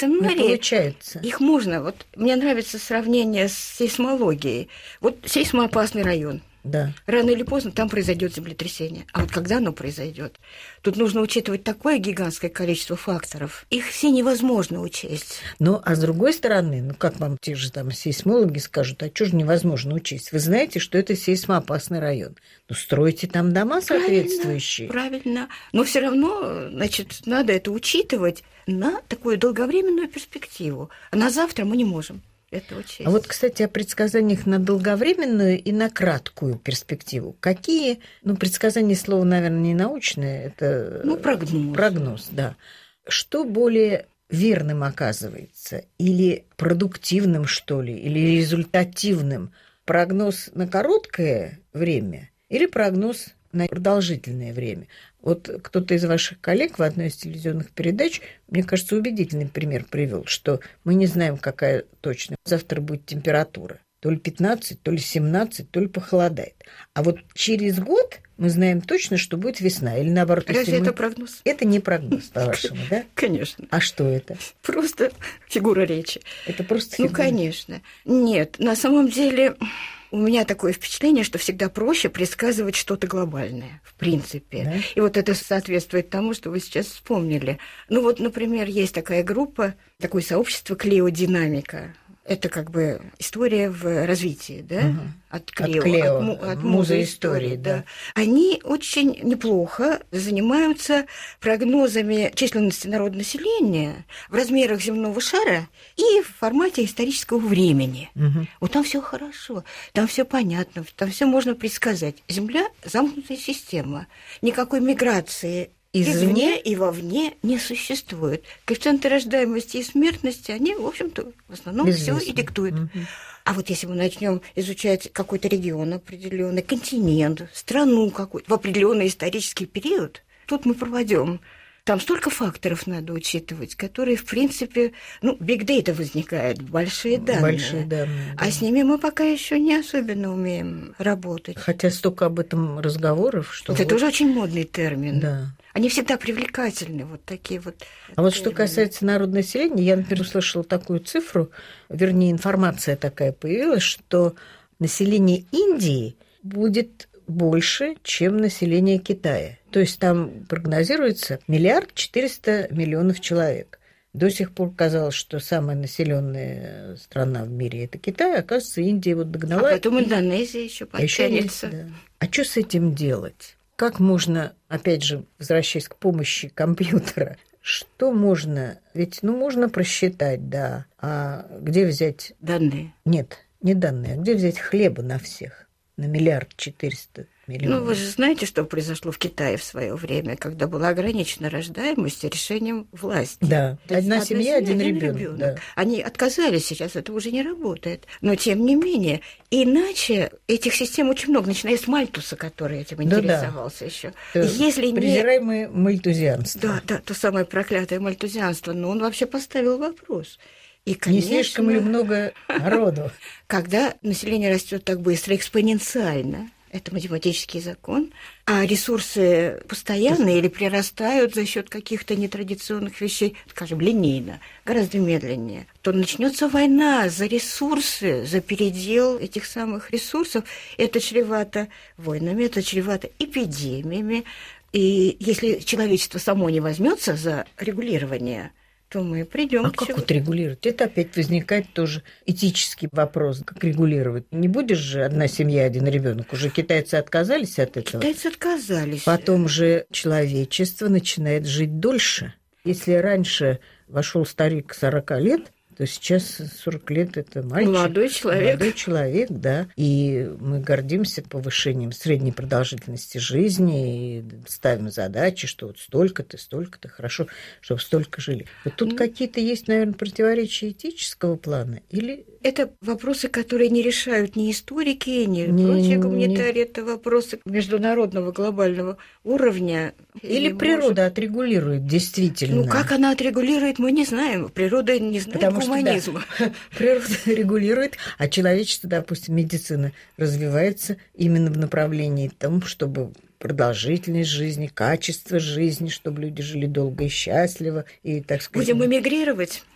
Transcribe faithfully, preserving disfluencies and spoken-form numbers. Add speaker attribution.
Speaker 1: сценарии,
Speaker 2: не получается.
Speaker 1: Их можно. Вот мне нравится сравнение с сейсмологией. Вот сейсмоопасный район.
Speaker 2: Да.
Speaker 1: Рано или поздно там произойдет землетрясение. А вот когда оно произойдет, тут нужно учитывать такое гигантское количество факторов. Их все невозможно учесть.
Speaker 2: Ну, а с другой стороны, ну, как вам те же там сейсмологи скажут, а что же невозможно учесть? Вы знаете, что это сейсмоопасный район. Ну, стройте там дома соответствующие.
Speaker 1: Правильно, правильно. Но все равно, значит, надо это учитывать на такую долговременную перспективу. А на завтра мы не можем это учесть.
Speaker 2: А вот, кстати, о предсказаниях на долговременную и на краткую перспективу. Какие, ну, предсказания, слово, наверное, не научное, это...
Speaker 1: Ну, прогноз.
Speaker 2: Прогноз, да. Что более верным оказывается? Или продуктивным, что ли? Или результативным? Прогноз на короткое время или прогноз на продолжительное время? Вот кто-то из ваших коллег в одной из телевизионных передач, мне кажется, убедительный пример привел, что мы не знаем, какая точно завтра будет температура. То ли пятнадцать, то ли семнадцать, то ли похолодает. А вот через год мы знаем точно, что будет весна. Или наоборот,
Speaker 1: Разве
Speaker 2: мы...
Speaker 1: это прогноз?
Speaker 2: Это не прогноз, по-вашему, да?
Speaker 1: Конечно.
Speaker 2: А что это?
Speaker 1: Просто фигура речи.
Speaker 2: Это просто фигура?
Speaker 1: Ну, конечно. Нет, на самом деле... У меня такое впечатление, что всегда проще предсказывать что-то глобальное, в принципе.
Speaker 2: Да?
Speaker 1: И вот это соответствует тому, что вы сейчас вспомнили. Ну вот, например, есть такая группа, такое сообщество «Клеодинамика». Это как бы история в развитии, да?
Speaker 2: Угу.
Speaker 1: От Клео,
Speaker 2: от, Клео,
Speaker 1: от, от, от
Speaker 2: музы истории, да.
Speaker 1: да. Они очень неплохо занимаются прогнозами численности народонаселения в размерах земного шара и в формате исторического времени.
Speaker 2: Угу.
Speaker 1: Вот там все хорошо, там все понятно, там все можно предсказать. Земля – замкнутая система, никакой миграции Извне, Извне и вовне не существует. Коэффициенты рождаемости и смертности, они, в общем-то, в основном все и диктуют. Угу. А вот если мы начнем изучать какой-то регион определенный, континент, страну какую-то в определенный исторический период, тут мы пропадем. Там столько факторов надо учитывать, которые, в принципе, ну, big data возникает, большие данные.
Speaker 2: Большие данные, да.
Speaker 1: А с ними мы пока еще не особенно умеем работать.
Speaker 2: Хотя столько об этом разговоров, что...
Speaker 1: Это
Speaker 2: вот...
Speaker 1: тоже очень модный термин.
Speaker 2: Да.
Speaker 1: Они всегда привлекательны, вот такие вот.
Speaker 2: А термины. Вот что касается народонаселения, я, например, услышала такую цифру, вернее, информация такая появилась, что население Индии будет больше, чем население Китая. То есть там прогнозируется миллиард четыреста миллионов человек. До сих пор казалось, что самая населенная страна в мире – это Китай, оказывается, Индия вот догнала.
Speaker 1: А потом Индонезия еще подтянется.
Speaker 2: Да. А что с этим делать? Как можно, опять же, возвращаясь к помощи компьютера, что можно? Ведь, ну, можно просчитать, да. А где взять...
Speaker 1: Данные.
Speaker 2: Нет, не данные. А где взять хлеба на всех? На миллиард четыреста миллионов.
Speaker 1: Ну, вы же знаете, что произошло в Китае в свое время, когда была ограничена рождаемость решением власти.
Speaker 2: Да, одна, одна семья, один, один ребенок.
Speaker 1: ребенок.
Speaker 2: Да.
Speaker 1: Они отказались, сейчас это уже не работает. Но тем не менее, иначе этих систем очень много, начиная с Мальтуса, который этим интересовался да, да. еще. Если
Speaker 2: презираемое
Speaker 1: не...
Speaker 2: мальтузианство.
Speaker 1: Да, да, то самое проклятое мальтузианство. Но он вообще поставил вопрос. И, конечно,
Speaker 2: не слишком ли много народу?
Speaker 1: Когда население растет так быстро, экспоненциально, это математический закон, а ресурсы постоянные или прирастают за счет каких-то нетрадиционных вещей, скажем, линейно, гораздо медленнее, то начнется война за ресурсы, за передел этих самых ресурсов. Это чревато войнами, это чревато эпидемиями. И если человечество само не возьмется за регулирование, то мы придем
Speaker 2: а
Speaker 1: к
Speaker 2: как
Speaker 1: чему?
Speaker 2: Вот регулировать? Это опять возникает тоже этический вопрос. Как регулировать? Не будешь же одна семья, один ребенок. Уже китайцы отказались от этого.
Speaker 1: Китайцы отказались.
Speaker 2: Потом же человечество начинает жить дольше. Если раньше вошел старик сорока лет, то сейчас сорок лет – это мальчик.
Speaker 1: Молодой человек.
Speaker 2: Молодой человек, да. И мы гордимся повышением средней продолжительности жизни и ставим задачи, что вот столько-то, столько-то, хорошо, чтобы столько жили. Вот тут mm. какие-то есть, наверное, противоречия этического плана? Или...
Speaker 1: Это вопросы, которые не решают ни историки, ни
Speaker 2: не,
Speaker 1: прочие гуманитарии.
Speaker 2: Не...
Speaker 1: Это вопросы международного глобального уровня.
Speaker 2: Или
Speaker 1: и
Speaker 2: природа
Speaker 1: может...
Speaker 2: отрегулирует действительно?
Speaker 1: Ну, как она отрегулирует, мы не знаем. Природа не знает
Speaker 2: Потому
Speaker 1: гуманизма.
Speaker 2: Что, да, природа регулирует, а человечество, допустим, медицина развивается именно в направлении тому, чтобы продолжительность жизни, качество жизни, чтобы люди жили долго и счастливо. И, так сказать,
Speaker 1: будем эмигрировать.